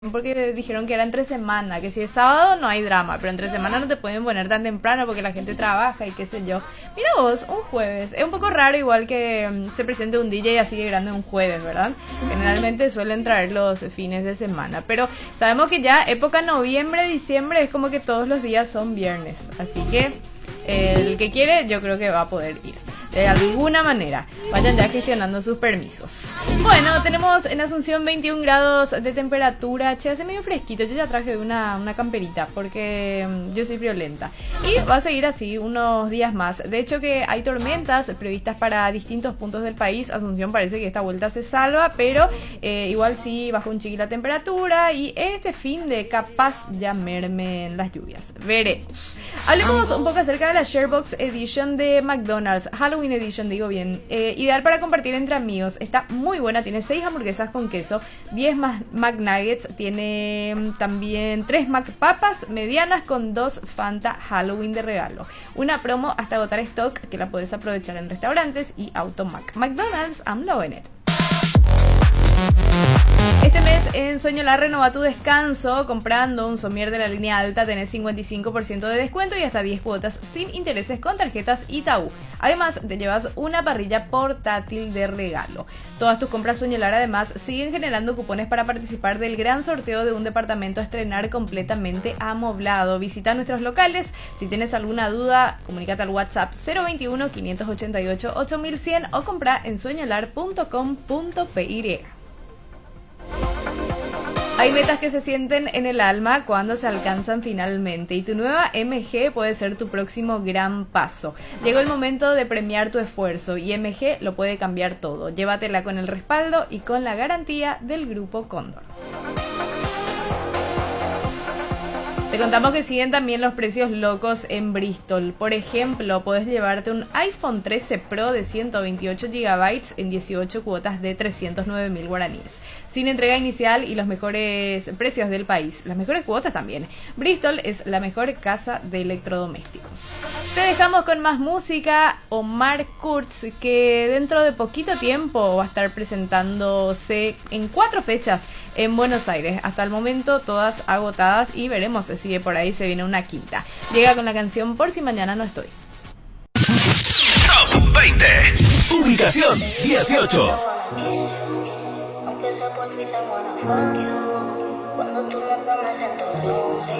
porque dijeron que era entre semana, que si es sábado no hay drama, pero entre semana no te pueden poner tan temprano porque la gente trabaja y qué sé yo. Mira vos, un jueves. Es un poco raro igual que se presente un DJ así de grande un jueves, ¿verdad? Generalmente suelen traer los fines de semana, pero sabemos que ya época noviembre, diciembre es como que todos los días son viernes, así que el que quiere yo creo que va a poder ir. De alguna manera, vayan ya gestionando sus permisos. Bueno, tenemos en Asunción 21 grados de temperatura. Che, hace medio fresquito. Yo ya traje una camperita porque yo soy friolenta. Y va a seguir así unos días más. De hecho que hay tormentas previstas para distintos puntos del país. Asunción parece que esta vuelta se salva, pero igual sí bajó un chiqui la temperatura. Y este fin de capaz ya mermen las lluvias. Veremos. Hablemos un poco acerca de la Sharebox Edition de McDonald's. Halloween Edition, digo bien. Ideal para compartir entre amigos. Está muy buena. Tiene 6 hamburguesas con queso, 10 McNuggets. Tiene también 3 McPapas medianas con 2 Fanta Halloween de regalo. Una promo hasta agotar stock que la puedes aprovechar en restaurantes y Automac. McDonald's, I'm loving it. Este mes en Sueñolar renova tu descanso. Comprando un somier de la línea alta tenés 55% de descuento y hasta 10 cuotas sin intereses con tarjetas Itaú. Además te llevas una parrilla portátil de regalo. Todas tus compras Sueñolar además siguen generando cupones para participar del gran sorteo de un departamento a estrenar completamente amoblado. Visita nuestros locales. Si tienes alguna duda, comunícate al WhatsApp 021 588 8100 o compra en sueñolar.com.py. Hay metas que se sienten en el alma cuando se alcanzan finalmente y tu nueva MG puede ser tu próximo gran paso. Llegó el momento de premiar tu esfuerzo y MG lo puede cambiar todo. Llévatela con el respaldo y con la garantía del Grupo Cóndor. Te contamos que siguen también los precios locos en Bristol. Por ejemplo, podés llevarte un iPhone 13 Pro de 128 GB en 18 cuotas de 309.000 guaraníes. Sin entrega inicial y los mejores precios del país. Las mejores cuotas también. Bristol es la mejor casa de electrodomésticos. Te dejamos con más música. Omar Kurz, que dentro de poquito tiempo va a estar presentándose en 4 fechas en Buenos Aires. Hasta el momento todas agotadas y veremos si de por ahí se viene una quinta. Llega con la canción Por si mañana no estoy. Top 20. Ubicación 18. Aunque sea por fin, I wanna fuck you. Cuando tú me siento lonely.